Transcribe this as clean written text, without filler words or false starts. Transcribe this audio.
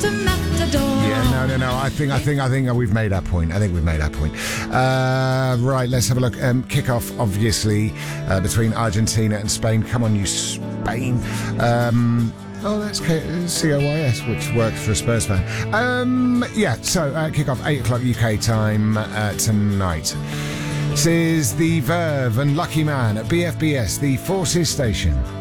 a matador. Yeah, no. I think we've made our point. Right, let's have a look. Kick-off, obviously, between Argentina and Spain. Come on, you Spain. That's COYS, which works for a Spurs fan. Kick-off 8 o'clock UK time tonight. This is The Verve and Lucky Man at BFBS, the Forces Station.